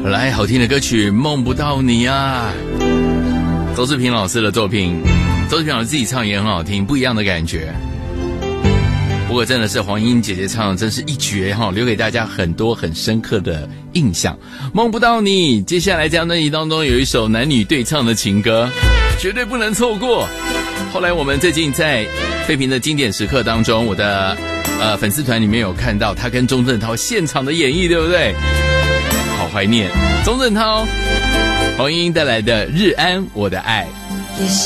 来，好听的歌曲《梦不到你》啊，周志平老师的作品，周志平老师自己唱也很好听，不一样的感觉。不过真的是黄莺姐姐唱的真是一绝哈，留给大家很多很深刻的印象。梦不到你，接下来这张专辑当中有一首男女对唱的情歌，绝对不能错过。后来我们最近在废平的经典时刻当中，我的粉丝团里面有看到他跟钟镇涛现场的演绎，对不对？好怀念钟镇涛，黄莺带来的《日安我的爱》。